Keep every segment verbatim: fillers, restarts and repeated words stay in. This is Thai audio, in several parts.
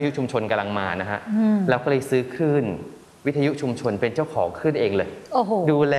วิทยุชุมชนกำลังมานะฮะเราก็เลยซื้อคลื่นวิทยุชุมชนเป็นเจ้าของคลื่นเองเลยดูแล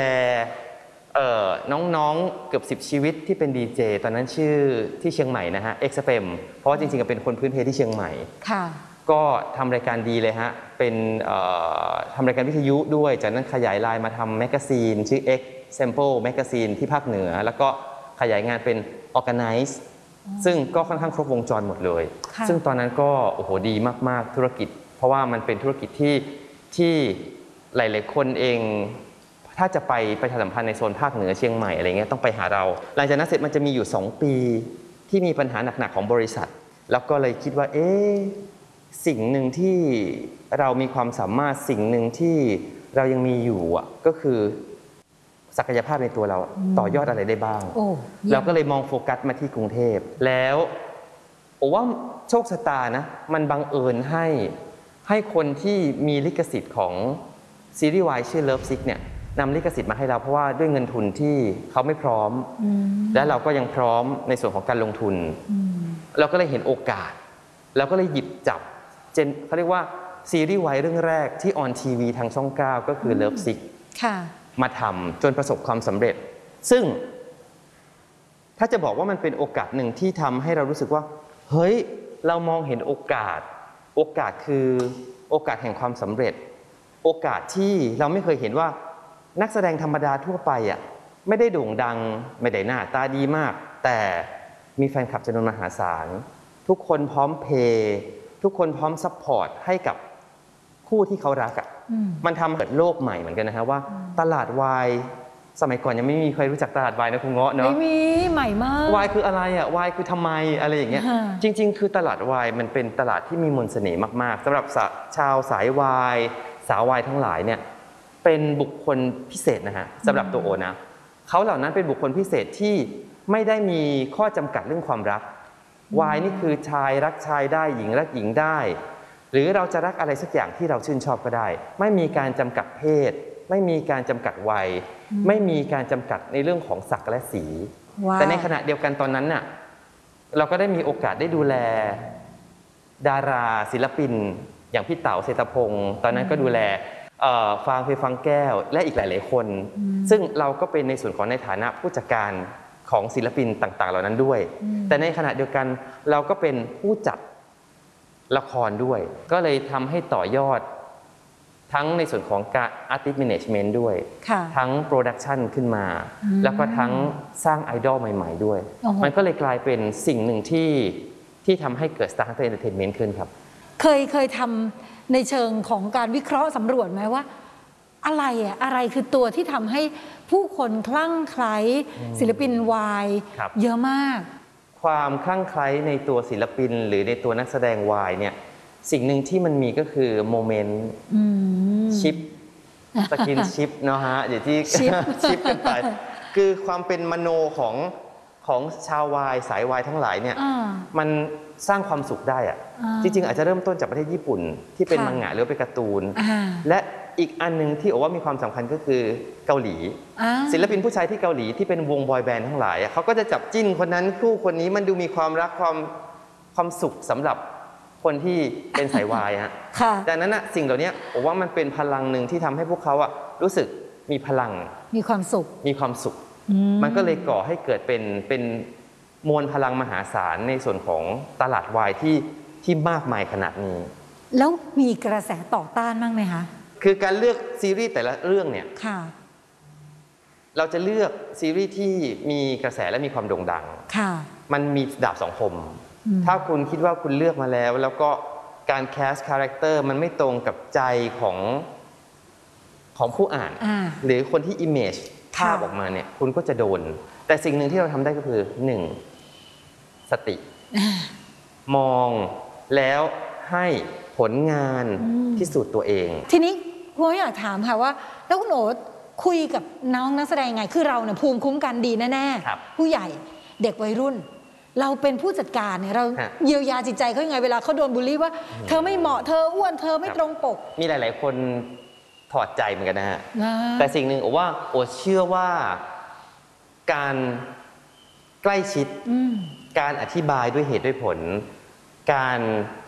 น้องๆเกือบสิบชีวิตที่เป็นดีเจตอนนั้นชื่อที่เชียงใหม่นะฮะ เอ็กซ์ เอฟ เอ็ม เพราะว่าจริงๆเป็นคนพื้นเพที่เชียงใหม่ก็ทำรายการดีเลยฮะเป็นทำรายการวิทยุด้วยจากนั้นขยายลายมาทำแมกกาซีนชื่อ X Sample Magazine ที่ภาคเหนือแล้วก็ขยายงานเป็น Organize ซึ่งก็ค่อนข้างครบวงจรหมดเลยซึ่งตอนนั้นก็โอ้โหดีมากๆธุรกิจเพราะว่ามันเป็นธุรกิจที่ที่หลายๆคนเองถ้าจะไปประชาสัมพันธ์ในโซนภาคเหนือเชียงใหม่อะไรเงี้ยต้องไปหาเราหลังจากนั้นเสร็จมันจะมีอยู่สองปีที่มีปัญหาหนักๆของบริษัทแล้วก็เลยคิดว่าเอ๊ะสิ่งหนึ่งที่เรามีความสามารถสิ่งหนึ่งที่เรายังมีอยู่อ่ะก็คือศักยภาพในตัวเราต่อยอดอะไรได้บ้างเราก็เลยมองโฟกัสมาที่กรุงเทพแล้วโอ้ว่าโชคชะตานะมันบังเอิญให้ให้คนที่มีลิขสิทธิ์ของซีรีส์วายชื่อ Love Sick เนี่ยนำลิขสิทธิ์มาให้เราเพราะว่าด้วยเงินทุนที่เขาไม่พร้อมและเราก็ยังพร้อมในส่วนของการลงทุนเราก็เลยเห็นโอกาสเราก็เลยหยิบจับเจนเขาเรียกว่าซีรีส์วายเรื่องแรกที่ออนทีวีทางช่องเก้าก็คือ Love Sick มาทำจนประสบความสำเร็จซึ่งถ้าจะบอกว่ามันเป็นโอกาสหนึ่งที่ทำให้เรารู้สึกว่าเฮ้ยเรามองเห็นโอกาสโอกาสคือโอกาสแห่งความสำเร็จโอกาสที่เราไม่เคยเห็นว่านักแสดงธรรมดาทั่วไปอ่ะไม่ได้โด่งดังไม่ได้หน้าตาดีมากแต่มีแฟนคลับจำนวนมหาศาลทุกคนพร้อมเพย์ทุกคนพร้อมซัพพอร์ตให้กับคู่ที่เขารักอ่ะมันทำเปิดโลกใหม่เหมือนกันนะฮะว่าตลาดวายสมัยก่อนยังไม่มีใครรู้จักตลาดวายนะคุณเงาะเนาะไม่มีใหม่มากวายคืออะไรอ่ะวายคือทำไมอะไรอย่างเงี้ยจริงๆคือตลาดวายมันเป็นตลาดที่มีมนต์เสน่ห์มากๆสำหรับชาวสายวายสาววายทั้งหลายเนี่ยเป็นบุคคลพิเศษนะฮะสำหรับตัวโอนะเขาเหล่านั้นเป็นบุคคลพิเศษที่ไม่ได้มีข้อจำกัดเรื่องความรักวายนี่คือชายรักชายได้หญิงรักหญิงได้หรือเราจะรักอะไรสักอย่างที่เราชื่นชอบก็ได้ไม่มีการจำกัดเพศไม่มีการจำกัดวัยไม่มีการจำกัดในเรื่องของศักดิ์และสี wow. แต่ในขณะเดียวกันตอนนั้นน่ะเราก็ได้มีโอกาสได้ดูแลดาราศิลปินอย่างพี่เต๋าเศรษฐพงศ์ตอนนั้นก็ดูแลฟางเพฟังแก้วและอีกหลายๆคนซึ่งเราก็เป็นในส่วนของในฐานะผู้จัดการของศิลปินต่างๆเหล่านั้นด้วยแต่ในขณะเดียวกันเราก็เป็นผู้จัดละครด้วยก็เลยทำให้ต่อยอดทั้งในส่วนของการ Artist Management ด้วยทั้ง Production ขึ้นมาแล้วก็ทั้งสร้างไอดอลใหม่ๆด้วยมันก็เลยกลายเป็นสิ่งหนึ่งที่ที่ทำให้เกิด Star Hunter Entertainment ขึ้นครับเคยเคยทำในเชิงของการวิเคราะห์สำรวจไหมว่าอะไรอ่ะอะไรคือตัวที่ทำให้ผู้คนคลั่งไคล้ศิลปินวายเยอะมากความคลั่งไคล้ในตัวศิลปินหรือในตัวนักแสดงวายเนี่ยสิ่งหนึ่งที่มันมีก็คือโมเมนต์ชิปสกินชิปเนาะฮะอย่างที่ชิปกันไปคือความเป็นมโนของของชาววายสายวายทั้งหลายเนี่ยมันสร้างความสุขได้อะจริงๆอาจจะเริ่มต้นจากประเทศญี่ปุ่นที่เป็นมังงะหรือเป็นการ์ตูนและอีกอันนึงที่โอ้ว่ามีความสำคัญก็คือเกาหลีศิลปินผู้ชายที่เกาหลีที่เป็นวงบอยแบนด์ทั้งหลายเขาก็จะจับจิ้นคนนั้นคู่คนนี้มันดูมีความรักความความสุขสำหรับคนที่เป็นสายวายฮะดังนั้นนะสิ่งเหล่านี้ผมว่ามันเป็นพลังหนึ่งที่ทำให้พวกเขาอะรู้สึกมีพลังมีความสุขมีความสุขมันก็เลยก่อให้เกิดเป็นเป็นมวลพลังมหาศาลในส่วนของตลาดวายที่ที่มากมายขนาดนี้แล้วมีกระแสต่อต้านบ้างไหมคะคือการเลือกซีรีส์แต่ละเรื่องเนี่ยเราจะเลือกซีรีส์ที่มีกระแสและมีความโด่งดังมันมีดาบสองคมถ้าคุณคิดว่าคุณเลือกมาแล้วแล้วก็การแคสคาแรคเตอร์มันไม่ตรงกับใจของของผู้อ่านหรือคนที่อิมเมจภาพออกมาเนี่ยคุณก็จะโดนแต่สิ่งหนึ่งที่เราทำได้ก็คือหนึ่งสติมองแล้วให้ผลงานพิสูจน์ตัวเองทีนี้คุณอยากถามค่ะว่าแล้วคุณโอ๋คุยกับน้องนักแสดงไงคือเราเนี่ยภูมิคุ้มกันดีแน่ๆผู้ใหญ่เด็กวัยรุ่นเราเป็นผู้จัดการเนี่ยเราเยียวยาจิตใจเขายังไงเวลาเขาโดนบูลลี่ว่าเธอไม่เหมาะเธออ้วนเธอไม่ตรงปกมีหลายๆคนถอดใจเหมือนกันนะฮะแต่สิ่งหนึ่งโอว่าโอเชื่อว่าการใกล้ชิดการอธิบายด้วยเหตุด้วยผลการ